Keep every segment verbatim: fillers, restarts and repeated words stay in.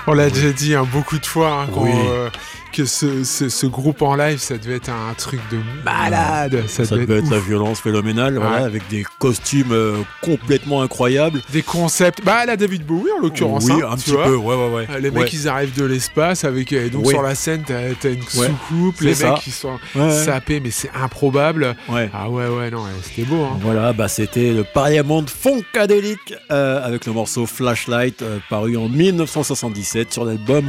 On l'a oui. déjà dit hein, beaucoup de fois hein, quand, oui. euh, que ce, ce, ce groupe en live, ça devait être un truc de malade. Ça, ça devait, devait être, être la violence phénoménale, ouais. voilà, avec des costumes euh, complètement incroyables. Des concepts. Bah, la David Bowie en l'occurrence. Oui, hein, un petit vois. peu, ouais, ouais, ouais. Les ouais. mecs, ils arrivent de l'espace avec. Et donc, ouais. sur la scène, t'as, t'as une ouais. soucoupe, c'est les ça. mecs qui sont ouais, sapés, mais c'est improbable. Ouais. Ah ouais, ouais, non, c'était beau. Hein. Voilà, bah, c'était le Parliament Funkadelic euh, avec le morceau Flashlight euh, paru en dix-neuf cent soixante-dix-sept sur l'album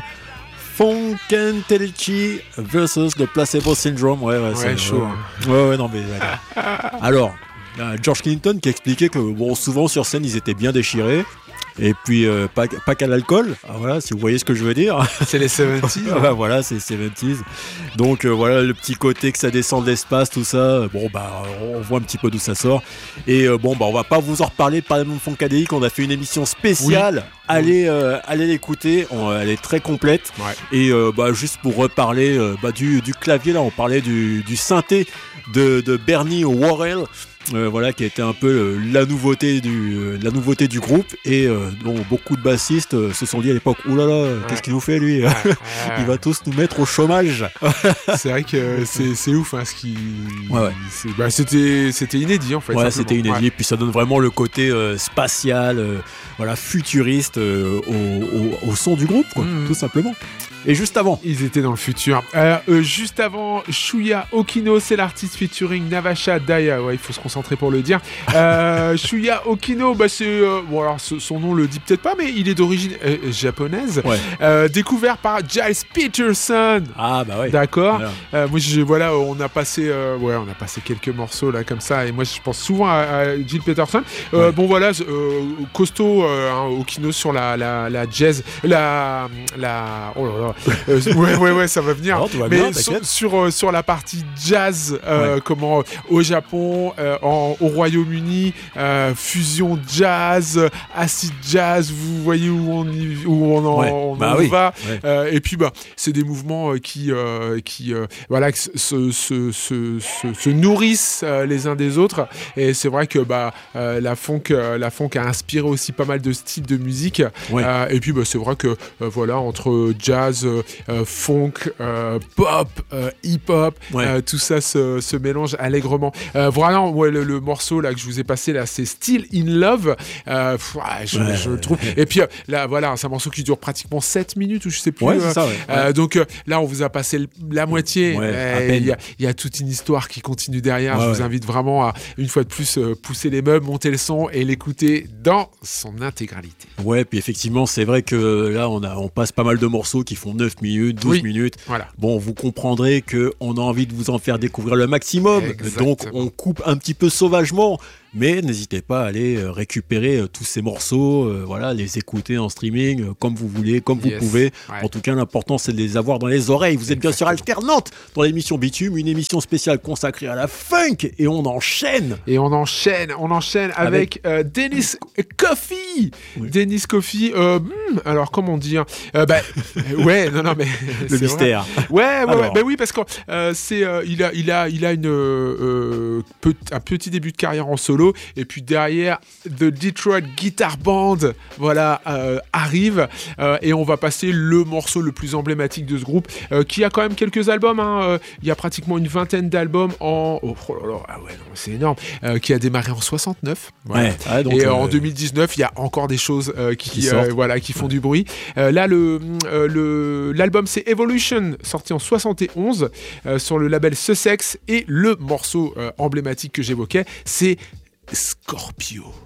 Funkadelic versus The Placebo Syndrome. Ouais, ouais, ouais c'est chaud. Ouais, ouais, ouais non, mais. Alors, euh, George Clinton qui expliquait que bon, souvent sur scène, ils étaient bien déchirés. Et puis, euh, pas, pas qu'à l'alcool, ah, voilà, si vous voyez ce que je veux dire. C'est les soixante-dix. ah, bah, voilà, c'est les soixante-dix. Donc, euh, voilà, le petit côté que ça descend de l'espace, tout ça. Bon, bah, on voit un petit peu d'où ça sort. Et euh, bon, bah, on va pas vous en reparler de Parlement Funkadelic. On a fait une émission spéciale. Oui. Allez, euh, allez l'écouter. On, elle est très complète. Ouais. Et euh, bah, juste pour reparler euh, bah, du, du clavier, là, on parlait du, du synthé de, de Bernie Worrell. Euh, voilà, qui a été un peu euh, la nouveauté du euh, la nouveauté du groupe et euh, dont beaucoup de bassistes euh, se sont dit à l'époque oulala là là, ouais. qu'est-ce qu'il nous fait lui ouais, ouais. Il va tous nous mettre au chômage. C'est vrai que c'est, c'est ouf hein, ce qui ouais, ouais. C'est, bah, c'était c'était inédit en fait. Ouais, c'était inédit ouais. Puis ça donne vraiment le côté euh, spatial, euh, voilà, futuriste euh, au, au, au son du groupe quoi, mmh. tout simplement. Et juste avant, ils étaient dans le futur. Euh, euh, juste avant, Shuya Okino, c'est l'artiste featuring Navasha Daya. Ouais, il faut se concentrer pour le dire. Euh, Shuya Okino, bah c'est euh, bon alors son nom le dit peut-être pas, mais il est d'origine euh, japonaise. Ouais. Euh, découvert par Giles Peterson. Ah bah ouais. D'accord. Voilà, euh, moi je, voilà, on a passé, euh, ouais, on a passé quelques morceaux là comme ça, et moi je pense souvent à, à Giles Peterson. Euh, ouais. Bon voilà, euh, costaud euh, hein, Okino sur la la, la jazz, la la. Oh là là. euh, ouais ouais ouais ça va venir non, va mais bien, sur sur, euh, sur la partie jazz euh, ouais. comment au Japon euh, en, au Royaume-Uni euh, fusion jazz acid jazz vous voyez où on y, où on en, ouais. on bah en oui. va ouais. euh, et puis bah c'est des mouvements euh, qui euh, qui euh, voilà se se, se, se, se nourrissent euh, les uns des autres et c'est vrai que bah euh, la funk euh, la funk a inspiré aussi pas mal de styles de musique ouais. euh, et puis bah c'est vrai que euh, voilà entre jazz Euh, funk, euh, pop, euh, hip-hop, ouais. euh, tout ça se, se mélange allègrement. Euh, vraiment, ouais, le, le morceau là que je vous ai passé là, c'est Still in Love. Euh, pff, je, ouais. je le trouve. Et puis euh, là, voilà, c'est un morceau qui dure pratiquement sept minutes ou je sais plus. Ouais, euh, c'est ça, ouais. Euh, donc euh, là, on vous a passé le, la moitié. Il ouais, y, y a toute une histoire qui continue derrière. Ouais, je vous ouais. invite vraiment à une fois de plus euh, pousser les meubles, monter le son et l'écouter dans son intégralité. Ouais, puis effectivement, c'est vrai que là, on a, on passe pas mal de morceaux qui font neuf minutes, douze oui. minutes. Voilà. Bon, vous comprendrez qu'on a envie de vous en faire découvrir le maximum. Exactement. Donc, on coupe un petit peu sauvagement. Mais n'hésitez pas à aller récupérer tous ces morceaux, euh, voilà, les écouter en streaming, euh, comme vous voulez, comme yes. vous pouvez. Ouais. En tout cas, l'important, c'est de les avoir dans les oreilles. Vous êtes bien sûr alternante dans l'émission Bitume, une émission spéciale consacrée à la funk. Et on enchaîne. Et on enchaîne, on enchaîne avec, avec... Euh, Dennis Coffey. Oui. Dennis Coffey, euh, hmm, alors comment dire euh, bah, ouais, non, non, mais... Le mystère. Vrai. Ouais, ouais, ouais, bah oui, parce que euh, c'est, euh, il, a, il, a, il a une, euh, peu, un petit début de carrière en solo. Et puis derrière, The Detroit Guitar Band, voilà, euh, arrive euh, et on va passer le morceau le plus emblématique de ce groupe, euh, qui a quand même quelques albums. Hein, euh, il y a pratiquement une vingtaine d'albums en, oh, oh là là, ah ouais, non, c'est énorme, euh, qui a démarré en soixante-neuf. Voilà. Ouais, ouais, donc, et euh, euh, en deux mille dix-neuf, il y a encore des choses euh, qui, qui, euh, voilà, qui font ouais. du bruit. Euh, là, le, euh, le l'album c'est Evolution, sorti en soixante et onze euh, sur le label Sussex, et le morceau euh, emblématique que j'évoquais, c'est Scorpio.